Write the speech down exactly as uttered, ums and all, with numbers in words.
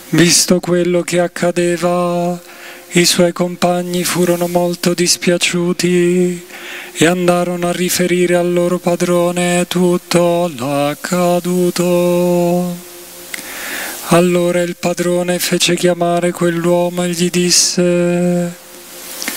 Visto quello che accadeva, i suoi compagni furono molto dispiaciuti e andarono a riferire al loro padrone tutto l'accaduto. Allora il padrone fece chiamare quell'uomo e gli disse: